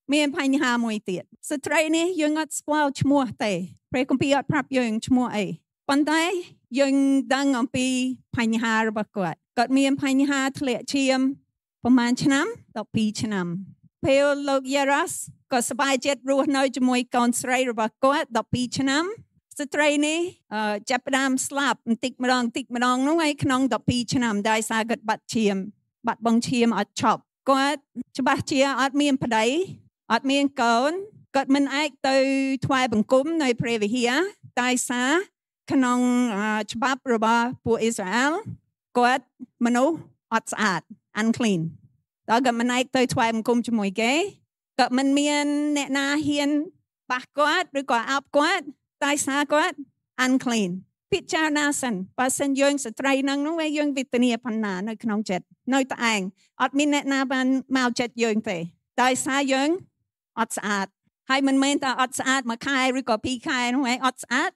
មានបញ្ហាមួយទៀតស្ត្រីនេះយើងអត់ស្គាល់ឈ្មោះទេព្រះគម្ពីរអត់ប្រាប់យើងឈ្មោះអីប៉ុន្តែយើងដឹងអំពីបញ្ហារបស់គាត់មានបញ្ហាធ្លាក់ឈាមប្រហែលឆ្នាំ12ឆ្នាំពេលលោកយេរ៉ាសក៏សប្បាយចិត្តរស់នៅជាមួយកូនស្រីរបស់គាត់12ឆ្នាំស្ត្រីនេះចាប់ផ្ដើមស្លាប់បន្តិចម្ដងនោះឯក្នុង12ឆ្នាំដោយសារគាត់បាត់បង់ឈាមអត់ឈប់គាត់ច្បាស់ជាអត់មានប្តីអត់មានកូនគាត់មិនអាចទៅថ្វាយបង្គំនៅព្រះវិហារដោយសារក្នុងច្បាប់របស់ពួកអ៊ីស្រាអែលគាត់មនុស្សអត់ស្អាត unclean ដល់គាត់មិនអាចទៅថ្វាយបង្គំជាមួយគេគាត់មិនមានអ្នកណាហ៊ានបះគាត់ឬក៏អោបគាត់ដោយសារគាត់ unclean ពិចារណាសិនបើសិនយើងស្ត្រីនឹងនោះយើងវេទនាប៉ុណ្ណានៅក្នុងចិត្តនៅតែឯងអត់មានអ្នកណាបានមកចិត្តយើងទេដោយសារយើងអត់ស្អាតហើយមិនមែនតែអត់ស្អាតមួយខែឬក៏2ខែនោះឯងអត់ស្អាត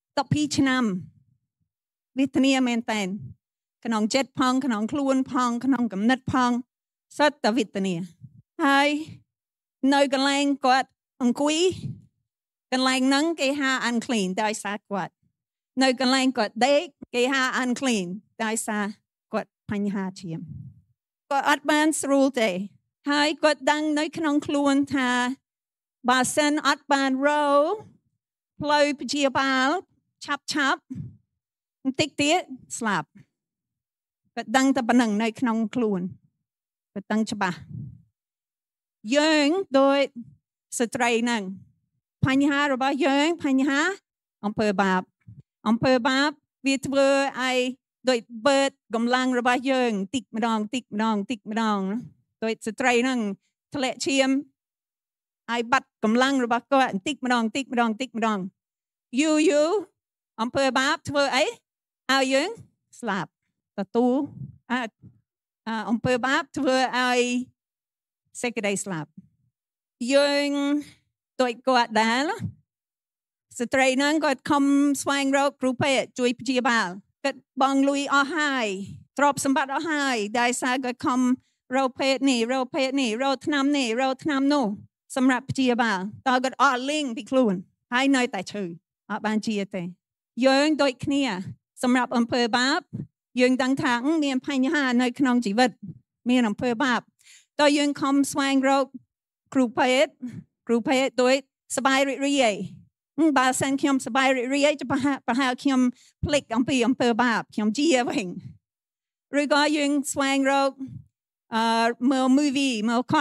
12ឆ្នាំវេទនាមែនតើក្នុងចិត្តផងក្នុងខ្លួនផងក្នុងគំនិតផងសុទ្ធតែវេទនាហើយនៅកន្លែងគាត់អង្គុយកន្លែងហ្នឹងគេហៅ unclean ដោយសារគាត់នៅកន្លែងគាត់ដេកគេហៅ unclean ដោយសារគាត់បញ្ហាឈាមគាត់អត់បានស្រួលទេហើយគាត់ដឹងនៅក្នុងខ្លួនថាបើសិនអត់បានរោផ្លូវព្យាបាលឆាប់បន្តិចទៀតស្លាប់គាត់ដឹងតែប៉ុណ្្នឹងនៅក្នុងខ្លួនគាត់ដឹងច្បាស់យើងដូចស្ត្រីហ្នឹងបញ្ហារបស់យើងបញ្ហាអំពើបាបវាធ្វើឲ្យដូចបើកកម្លាំងរបស់យើងតិចម្ដងដូចស្ត្រីហ្នឹងធ្លាក់ឈាមឲ្យបាត់កម្លាំងរបស់គាត់តិចម្ដងយូរអំពើបាបធ្វើអីឲ្យយើងស្លាប់ទទួលអំពើបាបធ្វើឲ្យសេចក្តីស្លាប់យើងដូចគាត់ដែរស្ត្រីហ្នឹងគាត់ខំស្វែងរកគ្រូពេទ្យជួយព្យាបាលគាត់បងលុយអស់ហើយទ្រព្យសម្បត្តិអស់ហើយដោយសារគាត់ខំរកពេទ្យនេះរកថ្នាំនេះរកថ្នាំនោះសម្រាប់ព្យាបាលតើគាត់អស់លីងពីខ្លួនហើយនៅតែឈឺអត់បានជាទេយើងដូចគ្នាសម្រាប់អំពើបាបយើងដឹងថាមានបញ្ហានៅក្នុងជីវិតមានអំពើបាបតើយើងខំស្វែងរកគ្រូពេទ្យដូចសบายរីករាយបើសិនខ្ញុំសบายរីករាយប្រហែលខ្ញុំភ្លេចអំពីអំពើបាបខ្ញុំជាវិញឬក៏យើងស្វែងរកមើល movie មើល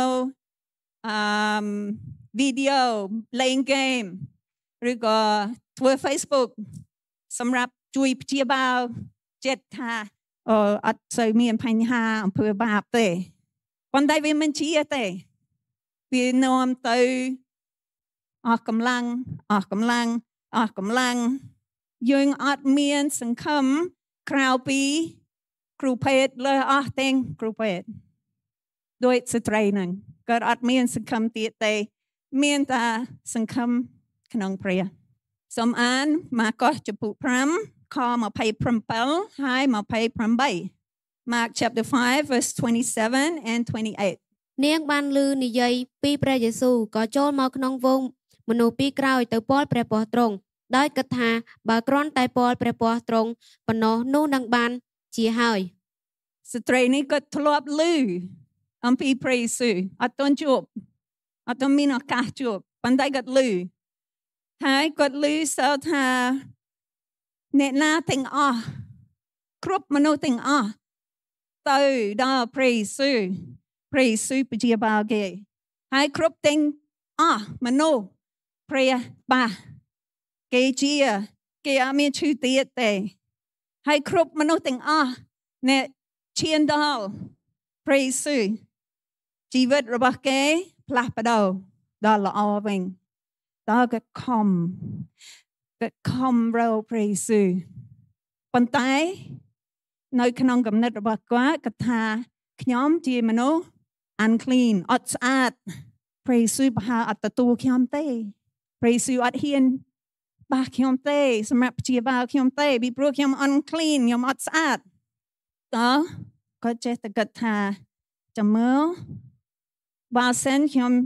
វីដេអូលេងហ្គេមឬក៏ធ្វើ Facebook សម្រាប់ជួយព្យាបាលចិត្តថាអត់សូវមានបញ្ហាអំពើបាបទេប៉ុន្តែវាមិនជាទេវានាំទៅអស់កម្លាំងយើងអត់មានសង្ឃឹមក្រៅពីគ្រូពេទ្យលើអស់ទាំងគ្រូពេទ្យដោយស្ត្រីហ្នឹងក៏អត់មានសង្ឃឹមទៀតទេមានតែសង្ឃឹមក្នុងព្រះសូមអានម៉ាកុសចំពុក5ខ27ហើយ28 Mark chapter 5 verse 27 and 28 នាងបានឮនិយាយពីព្រះយេស៊ូវក៏ចូលមកក្នុងវងមនុស្សពីរក្រោយទៅពាល់ព្រះពស្ត្រទ្រង់ដោយគិតថាបើគ្រាន់តែពាល់ព្រះពស្ត្រទ្រង់ប៉ុណ្ណោះនោះនឹងបានជាហើយស្ត្រីនេះក៏ធ្លាប់ឮអំពីព្រះយេស៊ូវអត់ទាន់ជួបអត់ទាន់មានឱកាសជួបប៉ុន្តែគាត់ឮហើយគាត់ឮសើថាអ្នកណាទាំងអស់គ្រប់មនុស្សទាំងអស់ទៅដល់ព្រះយេស៊ូវព្យាបាលគេហើយគ្រប់ទាំងអស់មនុស្សព្រះបាសគេអត់មានឈឺទៀតទេហើយគ្រប់មនុស្សទាំងអស់អ្នកឈានដល់ព្រះយេស៊ូវជីវិតរបស់គេផ្លាស់ប្ដូរដល់ល្អវិញតើក៏ខំរកព្រះយេស៊ូវប៉ុន្តែនៅក្នុងគំនិតរបស់គាត់ថាខ្ញុំជាមនុស្ស unclean អត់ស្អាតព្រះយេស៊ូវប្រហែលអត់ទទួលខ្ញុំទេព្រះយេស៊ូវអត់ហ៊ានបះខ្ញុំទេសម្រាប់ព្យាបាលខ្ញុំទេពីព្រោះខ្ញុំ unclean ខ្ញុំអត់ស្អាតតើគាត់ចេះតែគិតថាចាំមើលបើសិនខ្ញុំ